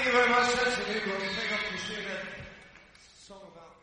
Thank you very much. That's it. We'll take up to sing that song about